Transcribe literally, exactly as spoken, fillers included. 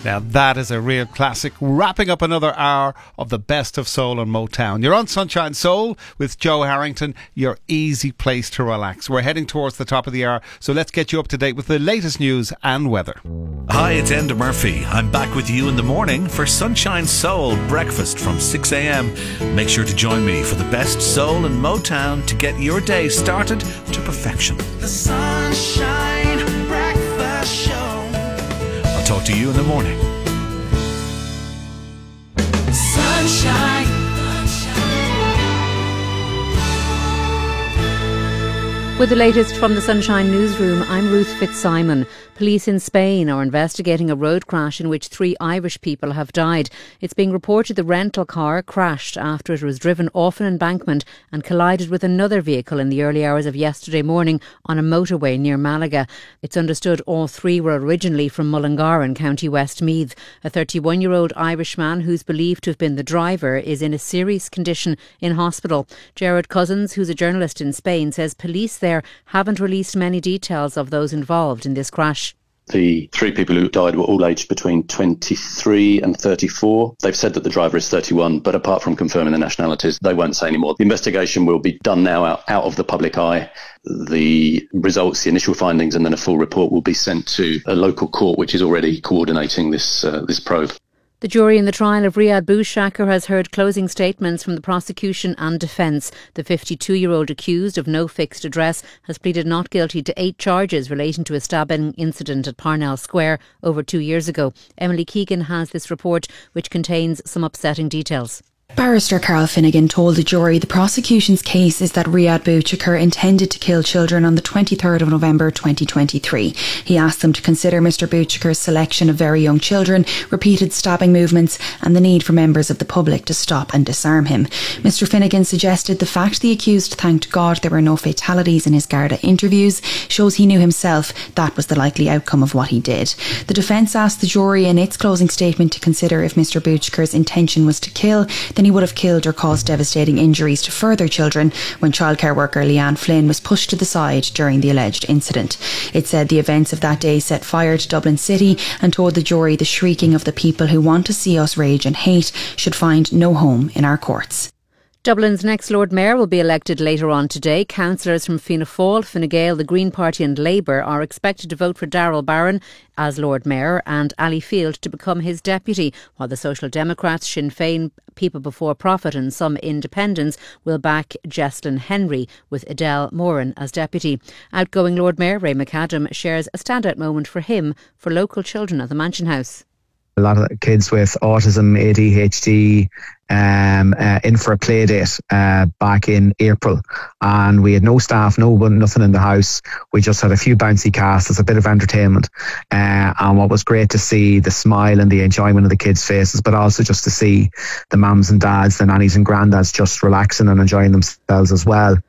Now that is a real classic, wrapping up another hour of the best of soul and Motown. You're on Sunshine Soul with Joe Harrington, your easy place to relax. We're heading towards the top of the hour, so let's get you up to date with the latest news and weather. Hi, it's Enda Murphy. I'm back with you in the morning for Sunshine Soul breakfast from six a.m. Make sure to join me for the best soul and Motown to get your day started to perfection. The Sunshine Breakfast Show. I'll talk to you in the morning. Sunshine. With the latest from the Sunshine Newsroom, I'm Ruth Fitzsimon. Police in Spain are investigating a road crash in which three Irish people have died. It's being reported the rental car crashed after it was driven off an embankment and collided with another vehicle in the early hours of yesterday morning on a motorway near Malaga. It's understood all three were originally from Mullingar in County Westmeath. A thirty-one-year-old Irishman who's believed to have been the driver is in a serious condition in hospital. Gerard Cousins, who's a journalist in Spain, says police there haven't released many details of those involved in this crash. The three people who died were all aged between twenty-three and thirty-four. They've said that the driver is thirty-one, but apart from confirming the nationalities, they won't say any more. The investigation will be done now out, out of the public eye. The results, the initial findings, and then a full report will be sent to a local court, which is already coordinating this uh, this probe. The jury in the trial of Riyad Boushakar has heard closing statements from the prosecution and defence. The fifty-two-year-old accused of no fixed address has pleaded not guilty to eight charges relating to a stabbing incident at Parnell Square over two years ago. Emily Keegan has this report, which contains some upsetting details. Barrister Carl Finnegan told the jury the prosecution's case is that Riyad Boushakar intended to kill children on the twenty-third of November twenty twenty-three. He asked them to consider Mr Bouchakar's selection of very young children, repeated stabbing movements and the need for members of the public to stop and disarm him. Mr Finnegan suggested the fact the accused thanked God there were no fatalities in his Garda interviews shows he knew himself that was the likely outcome of what he did. The defence asked the jury in its closing statement to consider if Mr Bouchakar's intention was to kill, then he would have killed or caused devastating injuries to further children when childcare worker Leanne Flynn was pushed to the side during the alleged incident. It said the events of that day set fire to Dublin City and told the jury the shrieking of the people who want to see us rage and hate should find no home in our courts. Dublin's next Lord Mayor will be elected later on today. Councillors from Fianna Fáil, Fine Gael, the Green Party and Labour are expected to vote for Darrell Barron as Lord Mayor and Ali Field to become his deputy, while the Social Democrats, Sinn Féin, People Before Profit and some independents will back Jesslyn Henry with Adele Moran as deputy. Outgoing Lord Mayor Ray McAdam shares a standout moment for him for local children at the Mansion House. A lot of kids with autism, A D H D, um, uh, in for a play date uh, back in April, and we had no staff, no one, nothing in the house. We just had a few bouncy castles, a bit of entertainment, uh, and what was great to see the smile and the enjoyment of the kids' faces, but also just to see the mums and dads, the nannies and granddads just relaxing and enjoying themselves as well.